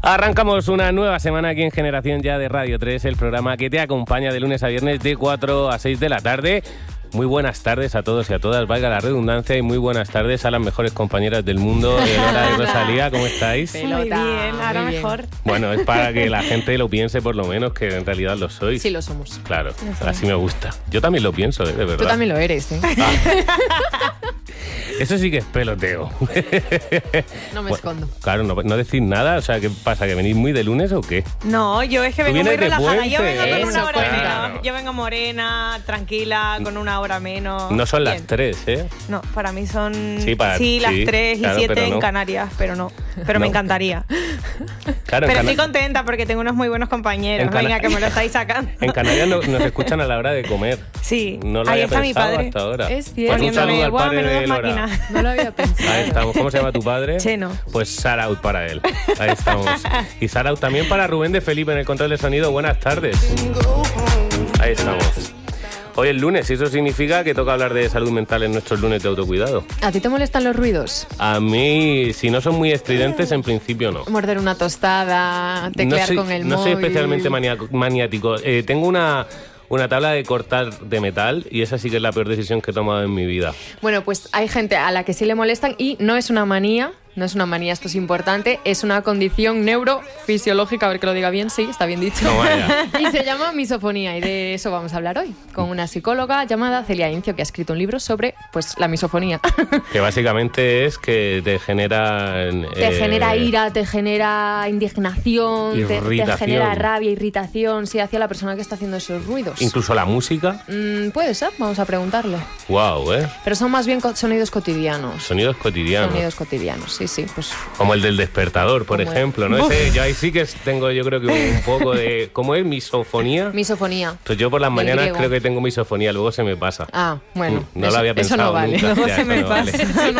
Arrancamos una nueva semana aquí en Generación Ya de Radio 3, el programa que te acompaña de lunes a viernes de 4 a 6 de la tarde. Muy buenas tardes a todos y a todas, valga la redundancia, y muy buenas tardes a las mejores compañeras del mundo, Elora y Rosalía, ¿cómo estáis? Muy bien, ahora muy mejor. Bueno, es para que la gente lo piense por lo menos, que en realidad lo sois. Sí, lo somos. Claro, así me gusta. Yo también lo pienso, de verdad. Tú también lo eres, ¿eh? Eso sí que es peloteo. No me escondo. Claro, no decís nada, o sea, ¿qué pasa? ¿Que venís muy de lunes o qué? No, yo es que vengo muy relajada. Yo vengo con una hora menos. Claro. Yo vengo morena, tranquila, con una hora menos. No son las Bien. 3, ¿eh? No, para mí son las 3 y claro, 7 en no. Canarias, pero no. Pero me encantaría. Claro, pero estoy contenta porque tengo unos muy buenos compañeros. Venga, que me lo estáis sacando. En Canarias nos escuchan a la hora de comer. Sí, No lo ahí había está mi pensado padre. hasta ahora. Es cierto. Pues un saludo al padre de menudas Elora. máquinas. No lo había pensado. Ahí estamos. ¿Cómo se llama tu padre? Cheno. Pues shout out para él. Ahí estamos. Y shout out también para Rubén de Felipe en el control de sonido. Buenas tardes. Ahí estamos. Hoy es lunes y eso significa que toca hablar de salud mental en nuestros lunes de autocuidado. ¿A ti te molestan los ruidos? A mí, si no son muy estridentes, en principio no. Morder una tostada, teclear con el móvil. No soy especialmente maniático. Tengo una tabla de cortar de metal y esa sí que es la peor decisión que he tomado en mi vida. Bueno, pues hay gente a la que sí le molestan y no es una manía. No es una manía, esto es importante, es una condición neurofisiológica, a ver que lo diga bien, sí, está bien dicho. No, vaya. Y se llama misofonía y de eso vamos a hablar hoy, con una psicóloga llamada Celia Incio, que ha escrito un libro sobre pues la misofonía. Que básicamente es que te genera... Te genera ira, te genera indignación, te genera rabia, irritación, sí, hacia la persona que está haciendo esos ruidos. Incluso la música. Puede ser, vamos a preguntarle. Wow, Pero son más bien sonidos cotidianos. Sonidos cotidianos. Sonidos cotidianos, sí, pues... Como el del despertador, por ejemplo, ¿no? Ese, yo ahí sí que tengo, yo creo que un poco de... ¿Cómo es? ¿Misofonía? Misofonía. Pues yo por las mañanas griego. creo que tengo misofonía, luego se me pasa. Ah, bueno. No lo había pensado eso no vale. nunca. Luego Ya, se me no pasa. vale. Eso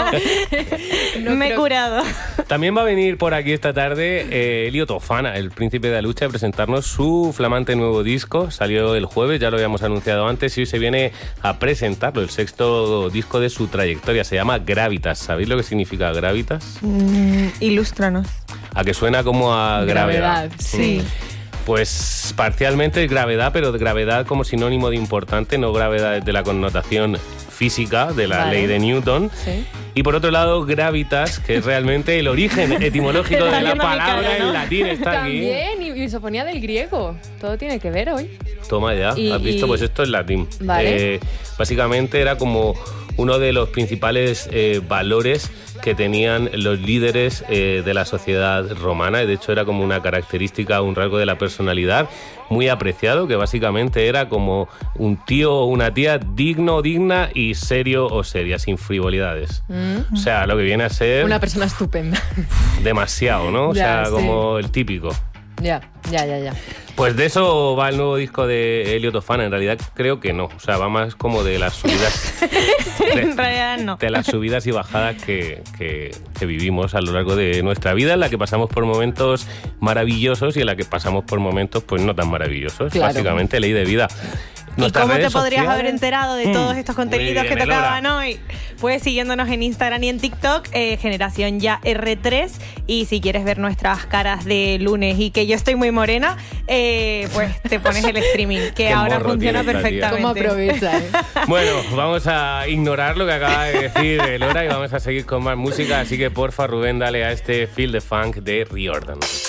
no. Me he curado. También va a venir por aquí esta tarde Elio Tofana, el príncipe de Aluche, a presentarnos su flamante nuevo disco. Salió el jueves, ya lo habíamos anunciado antes, y hoy se viene a presentarlo, el 6º disco de su trayectoria. Se llama Gravitas. ¿Sabéis lo que significa Gravitas? Ilústranos. A que suena como a gravedad. Sí. Pues parcialmente es gravedad, pero gravedad como sinónimo de importante, no gravedad de la connotación física de la ley de Newton. Sí. Y por otro lado, gravitas, que es realmente el origen etimológico de la palabra en latín, está aquí. También, y misofonía del griego. Todo tiene que ver hoy. Toma ya, has visto, pues esto es latín. Vale. Básicamente era como uno de los principales valores que tenían los líderes de la sociedad romana, y de hecho era como una característica, un rasgo de la personalidad muy apreciado, que básicamente era como un tío o una tía digno o digna y serio o seria, sin frivolidades. O sea, lo que viene a ser... Una persona estupenda. Demasiado, ¿no? O Ya, sea, sí. como el típico. Ya. Pues de eso va el nuevo disco de Elio Tofana. En realidad creo que no. O sea, va más como de las subidas... En realidad no. De las subidas y bajadas que vivimos a lo largo de nuestra vida, en la que pasamos por momentos maravillosos y en la que pasamos por momentos pues no tan maravillosos. Claro. Básicamente ley de vida. ¿Y cómo te podrías haber enterado de todos estos contenidos bien, que tocaban Elora. hoy? Pues siguiéndonos en Instagram y en TikTok, Generación Ya R3. Y si quieres ver nuestras caras de lunes y que yo estoy muy morena, pues te pones el streaming, que Qué ahora morro funciona tiene esta tía. perfectamente. ¿Cómo aprovecha, eh? Bueno, vamos a ignorar lo que acaba de decir Elora y vamos a seguir con más música. Así que porfa, Rubén, dale a este Feel the Funk de Riordan.